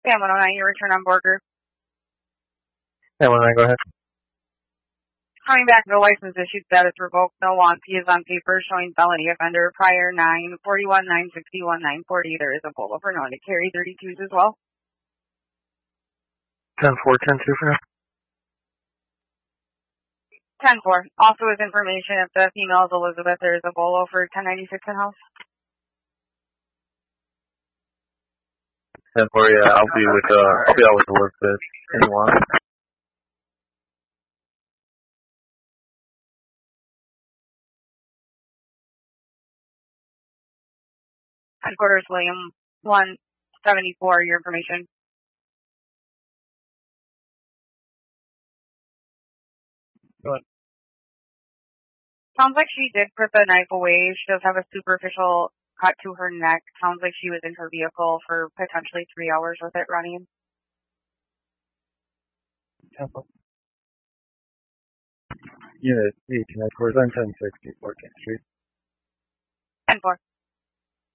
Sam 109, your return on board group. Sam 109, go ahead. Coming back, the license issued status revoked. No want. He is on paper showing felony offender. Prior 941, 961, 940. There is a polo for known to carry 32s as well. 10-4, 10-2 for now. 10-4. Also as information, if the female is Elizabeth, there is a bolo for 1096 in house. 10-4, yeah, I'll be out with Elizabeth. Anyone? Headquarters, William 174, your information. Go ahead. Sounds like she did put the knife away. She does have a superficial cut to her neck. Sounds like she was in her vehicle for potentially 3 hours with it running. 10-4. Unit 18 headquarters, I'm 1060, 14th Street. 10-4.